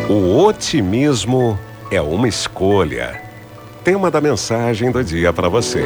O otimismo é uma escolha. Tema da mensagem do dia para você.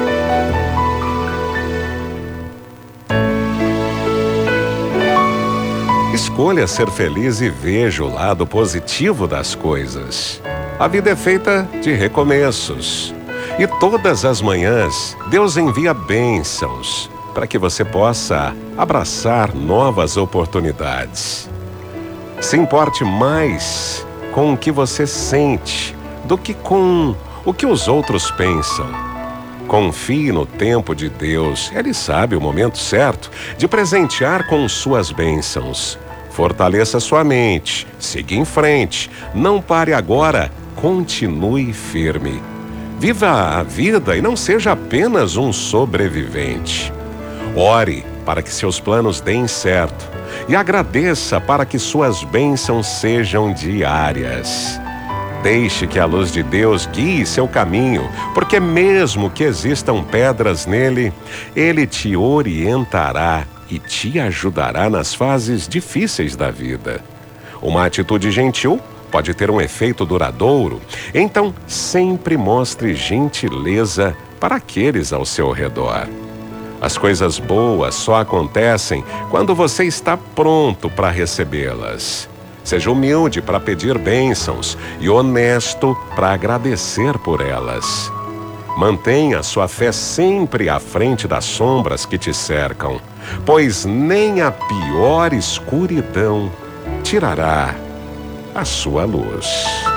Escolha ser feliz e veja o lado positivo das coisas. A vida é feita de recomeços. E todas as manhãs, Deus envia bênçãos para que você possa abraçar novas oportunidades. Se importe mais com o que você sente do que com o que os outros pensam. Confie no tempo de Deus. Ele sabe o momento certo de presentear com suas bênçãos. Fortaleça sua mente, siga em frente, não pare agora, continue firme. Viva a vida e não seja apenas um sobrevivente. Ore para que seus planos deem certo e agradeça para que suas bênçãos sejam diárias. Deixe que a luz de Deus guie seu caminho, porque mesmo que existam pedras nele, Ele te orientará e te ajudará nas fases difíceis da vida. Uma atitude gentil pode ter um efeito duradouro, então sempre mostre gentileza para aqueles ao seu redor. As coisas boas só acontecem quando você está pronto para recebê-las. Seja humilde para pedir bênçãos e honesto para agradecer por elas. Mantenha sua fé sempre à frente das sombras que te cercam, pois nem a pior escuridão tirará a sua luz.